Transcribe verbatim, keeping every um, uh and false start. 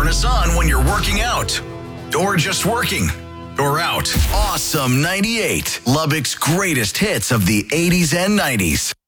us on when you're working out, or just working, or out. Awesome ninety-eight, Lubbock's greatest hits of the eighties and nineties.